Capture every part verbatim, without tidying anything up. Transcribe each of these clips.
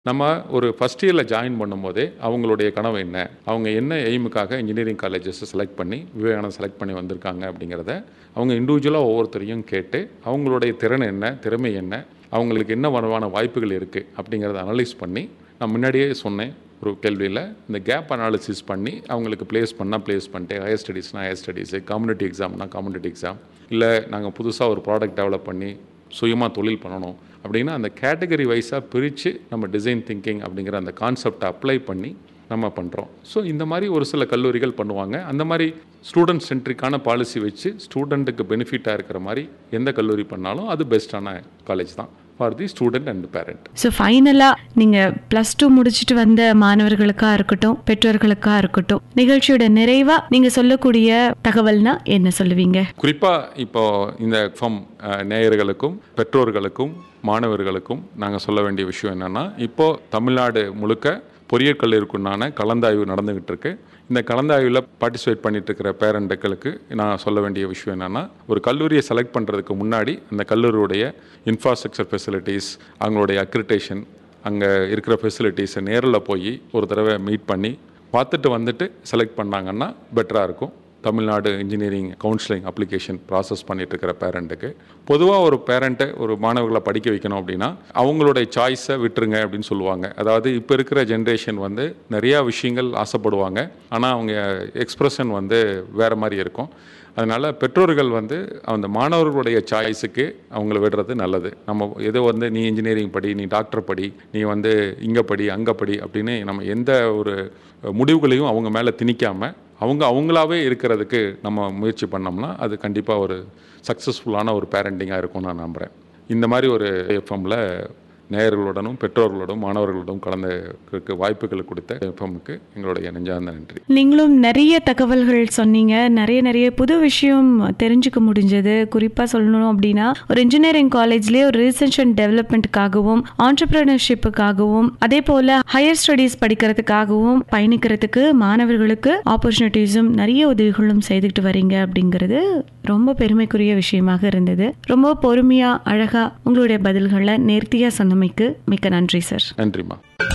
நம்ம ஒரு ஃபஸ்ட் இயரில் ஜாயின் பண்ணும்போதே அவங்களுடைய கனவு என்ன, அவங்க என்ன எய்முக்காக இன்ஜினியரிங் காலேஜஸ் செலக்ட் பண்ணி விவேகானந்தா செலக்ட் பண்ணி வந்திருக்காங்க அப்படிங்கிறத அவங்க இண்டிவிஜுவலாக ஒவ்வொருத்தரையும் கேட்டு அவங்களுடைய திறன் என்ன, திறமை என்ன, அவங்களுக்கு என்ன வரவான வாய்ப்புகள் இருக்குது அப்படிங்கிறத அனலைஸ் பண்ணி நான் முன்னாடியே சொன்னேன் ஒரு கேள்வியில் இந்த கேப் அனாலிசிஸ் பண்ணி அவங்களுக்கு ப்ளேஸ் பண்ணால் ப்ளேஸ் பண்ணிட்டு higher ஸ்டடீஸ்னால் higher studies, community எக்ஸாம்னா community exam, இல்லை நாங்கள் புதுசாக ஒரு ப்ராடக்ட் டெவலப் பண்ணி சுயமாக தொழில் பண்ணணும் அப்படின்னா அந்த கேட்டகரி வைஸாக பிரித்து நம்ம டிசைன் திங்கிங் அப்படிங்கிற அந்த கான்செப்டை அப்ளை பண்ணி நம்ம பண்ணுறோம். ஸோ இந்த மாதிரி ஒரு சில கல்லூரிகள் பண்ணுவாங்க. அந்த மாதிரி ஸ்டூடெண்ட் சென்ட்ரிக்கான பாலிசி வச்சு ஸ்டூடெண்ட்டுக்கு பெனிஃபிட்டாக இருக்கிற மாதிரி எந்த கல்லூரி பண்ணாலும் அது பெஸ்ட்டான காலேஜ் தான் for the student and parent. So ஃபைனலாக நீங்கள் ப்ளஸ் டூ முடிச்சுட்டு வந்த மாணவர்களுக்காக இருக்கட்டும், பெற்றோர்களுக்காக இருக்கட்டும், நிகழ்ச்சியோட நிறைவாக நீங்கள் சொல்லக்கூடிய தகவல்னா என்ன சொல்லுவீங்க? குறிப்பாக இப்போ இந்த ஃபார்ம் நேயர்களுக்கும் பெற்றோர்களுக்கும் மாணவர்களுக்கும் நாங்கள் சொல்ல வேண்டிய விஷயம் என்னென்னா, இப்போது தமிழ்நாடு முழுக்க பொறியியல் கல்லூரிக்குண்டான கலந்தாய்வு நடந்துகிட்டு இருக்கு. இந்த கலந்தாய்வில் பார்ட்டிசிபேட் பண்ணிட்டு இருக்கிற பேரண்ட்டுகளுக்கு நான் சொல்ல வேண்டிய விஷயம் என்னென்னா, ஒரு கல்லூரியை செலக்ட் பண்ணுறதுக்கு முன்னாடி அந்த கல்லூரியுடைய இன்ஃப்ராஸ்ட்ரக்சர் ஃபெசிலிட்டிஸ், அவங்களுடைய அக்ரிடேஷன், அங்கே இருக்கிற ஃபெசிலிட்டிஸை நேரில் போய் ஒரு தடவை மீட் பண்ணி பார்த்துட்டு வந்துட்டு செலக்ட் பண்ணாங்கன்னா பெட்டராக இருக்கும். Tamil Nadu engineering counselling application process பண்ணிட்டு இருக்கிற பேரண்ட்டுக்கு பொதுவாக ஒரு பேரண்ட்டை ஒரு மாணவர்களை படிக்க வைக்கணும் அப்படின்னா அவங்களுடைய சாய்ஸை விட்டுருங்க அப்படின்னு சொல்லுவாங்க. அதாவது இப்போ இருக்கிற ஜென்ரேஷன் வந்து நிறையா விஷயங்கள் ஆசைப்படுவாங்க, ஆனால் அவங்க எக்ஸ்ப்ரெஷன் வந்து வேறு மாதிரி இருக்கும். அதனால் பெற்றோர்கள் வந்து அந்த மாணவர்களுடைய சாய்ஸுக்கு அவங்கள விடுறது நல்லது. நம்ம ஏதோ வந்து நீ இன்ஜினியரிங் படி, நீ டாக்டர் படி, நீ வந்து இங்கே படி அங்கே படி அப்படின்னு நம்ம எந்த ஒரு முடிவுகளையும் அவங்க மேலே திணிக்காமல் அவங்க அவங்களாவே இருக்கிறதுக்கு நம்ம முயற்சி பண்ணோம்னா அது கண்டிப்பாக ஒரு சக்ஸஸ்ஃபுல்லான ஒரு பேரண்டிங்காக இருக்கும்னு நான் நம்புகிறேன். இந்த மாதிரி ஒரு எஃப்எம்மில் நேயர்களுடனும் பெற்றோர்களுடன் மாணவர்களுடன் கலந்து வாய்ப்புகள் கொடுத்த எஃப்எம்முக்கு எங்களுடைய நெஞ்சார்ந்த நன்றி. நீங்களும் நிறைய தகவல்கள் சொன்னீங்க, நிறைய நிறைய புது விஷயம் தெரிஞ்சுக்க முடிஞ்சது. குறிப்பாக சொல்லணும் அப்படின்னா ஒரு இன்ஜினியரிங் காலேஜ்லேயே ஒரு ரிசர்ச் அண்ட் டெவலப்மெண்ட்டுக்காகவும் ஆண்டர்பிரினர்ஷிப்புக்காகவும் அதே போல் ஹையர் ஸ்டடீஸ் படிக்கிறதுக்காகவும் பயணிக்கிறதுக்கு மாணவர்களுக்கு ஆப்பர்ச்சுனிட்டிஸும் நிறைய உதவிகளும் செய்துக்கிட்டு வரீங்க அப்படிங்கிறது ரொம்ப பெருமைக்குரிய விஷயமாக இருந்தது. ரொம்ப பொறுமையாக அழகாக உங்களுடைய பதில்களை நேர்த்தியாக சொன்ன மிக்க நன்றி சார். நன்றிமா.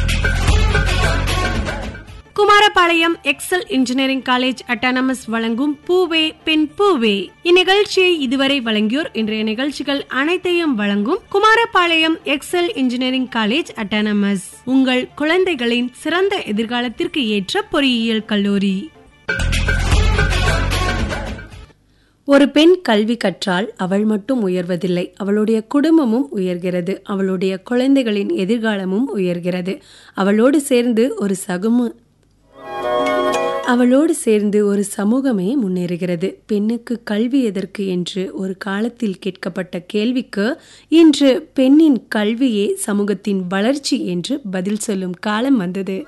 Kumarapalayam XL engineering college autonomous வழங்கும் பூவே பெண் பூவே இந்நிகழ்ச்சியை இதுவரை வழங்கியோர் இன்றைய நிகழ்ச்சிகள் அனைத்தையும் வழங்கும் Kumarapalayam XL engineering college autonomous, உங்கள் குழந்தைகளின் சிறந்த எதிர்காலத்திற்கு ஏற்ற பொறியியல் கல்லூரி. ஒரு பெண் கல்வி கற்றால் அவள் மட்டும் உயர்வதில்லை, அவளுடைய குடும்பமும் உயர்கிறது, அவளுடைய குழந்தைகளின் எதிர்காலமும் உயர்கிறது. அவளோடு சேர்ந்து ஒரு சகும அவளோடு சேர்ந்து ஒரு சமூகமே முன்னேறுகிறது. பெண்ணுக்கு கல்வி எதற்கு என்று ஒரு காலத்தில் கேட்கப்பட்ட கேள்விக்கு இன்று பெண்ணின் கல்வியே சமூகத்தின் வளர்ச்சி என்று பதில் சொல்லும் காலம் வந்தது.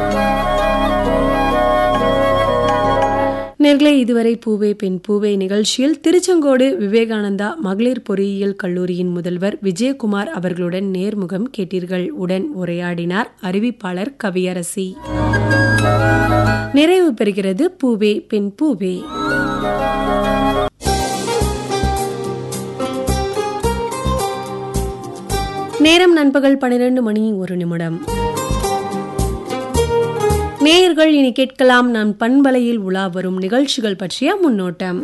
நேர்களே, இதுவரை பூவே பெண் பூவே நிகழ்ச்சியில் திருச்செங்கோடு விவேகானந்தா மகளிர் பொறியியல் கல்லூரியின் முதல்வர் விஜயகுமார் அவர்களுடன் நேர்முகம் கேட்டீர்கள். உடன் உரையாடினார் அறிவிப்பாளர் கவியரசி. நிறைவு பெறுகிறது பூவே பெண் பூவே. நேரம் நண்பகல் பனிரெண்டு மணி ஒரு நிமிடம். நேயர்கள் இனி கேட்கலாம் நம் பண்பலையில் உலா வரும் நிகழ்ச்சிகள் பற்றிய முன்னோட்டம்.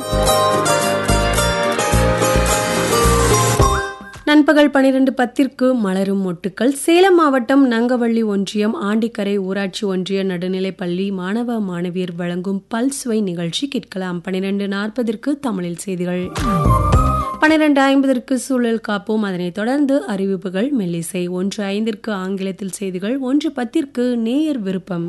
நண்பகல் பனிரெண்டு பத்திற்கு மலரும் மொட்டுக்கள். சேலம் மாவட்டம் நங்கவள்ளி ஒன்றியம் ஆண்டிக்கரை ஊராட்சி ஒன்றிய நடுநிலைப்பள்ளி மாணவ மாணவியர் வழங்கும் பல்சுவை நிகழ்ச்சி கேட்கலாம். பனிரெண்டு நாற்பதற்கு தமிழில் செய்திகள். பனிரெண்டு ஐம்பதற்கு சூழல் காப்போம். அதனைத் தொடர்ந்து அறிவிப்புகள் மெல்லிசை. ஒன்று ஐந்திற்கு ஆங்கிலத்தில் செய்திகள். ஒன்று பத்திற்கு நேயர் விருப்பம்.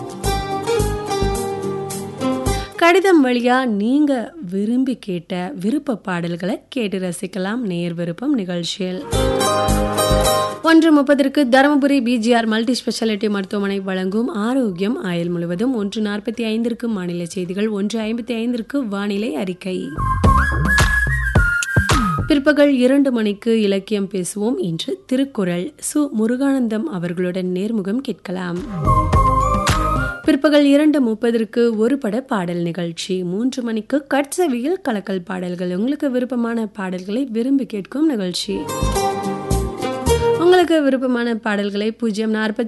கடிதம் வழியா நீங்க விரும்பி கேட்ட விருப்ப பாடல்களை கேட்டு ரசிக்கலாம் நேயர் விருப்பம் நிகழ்ச்சியில். ஒன்று முப்பதற்கு தருமபுரி பிஜிஆர் மல்டி ஸ்பெஷாலிட்டி மருத்துவமனை வழங்கும் ஆரோக்கியம் ஆயுள் முழுவதும். ஒன்று நாற்பத்தி ஐந்திற்கு மாநில செய்திகள். ஒன்று ஐம்பத்தி ஐந்திற்கு வானிலை அறிக்கை. பிற்பகல் இரண்டு மணிக்கு இலக்கியம் பேசுவோம். இன்று திருக்குறள் சு முருகானந்தம் அவர்களுடன் நேர்முகம் கேட்கலாம். பிற்பகல் இரண்டு முப்பதற்கு ஒரு பட பாடல் நிகழ்ச்சி. மூன்று மணிக்கு கட்சவியில் கலக்கல் பாடல்கள், உங்களுக்கு விருப்பமான பாடல்களை விரும்பி கேட்கும் நிகழ்ச்சி. உங்களுக்கு விருப்பமான பாடல்களை பூஜ்ஜியம் நாற்பத்தி